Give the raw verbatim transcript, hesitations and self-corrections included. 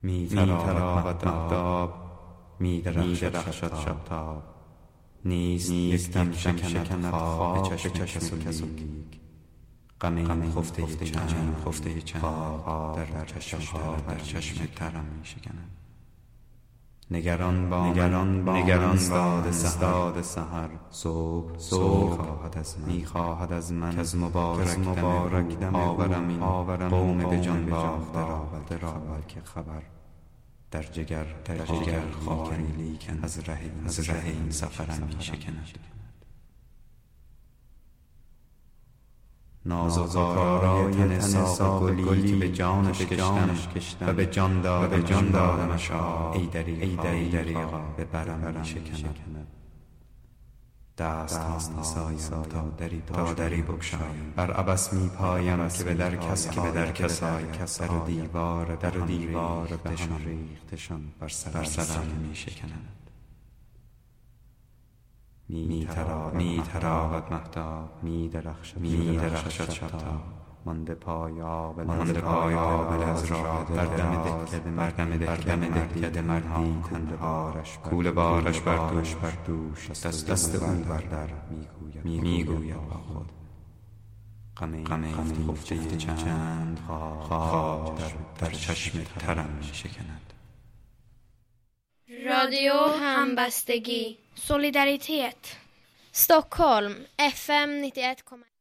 می تراود مهتاب، می درخشد شبتاب. نیست یک دم شکند خواب به چشم کس و لیک. غم خفته چند خفته چند در چشم در چشم ترم می شکند. نگران با نگران با نگران باد سحر سحر صبح صبح خواهد از من می خواهد از من که از مبارک مبارک دم آورم آورم قوم به جان باخته را را که خبر در جگر در جگر خواهی لیکن از ره از ره این سفرم می شکند. ناز و زارای تن ساق گلی که به جانش کشتم و به جان دادم جان دادمش ای دری ای دریغا به برم می شکند. دست ها می سایم تا دری تا دری بگشایم. بر عبث می پایم که به در کس که به در کس آیم. در و دیوار در و دیوار به هم ریختشان بر سرم می شکند. می تراود مهتاب، می درخشد شبتاب. مانده پای آبله از راه در دم دهکده مردی کوله بارش بر دوش دست دست او بر در می گوید با خود غم خفته چند خواب در چشم ترم می شکند. رادیو همبستگی Solidaritet Stockholm F M nittioett komma ett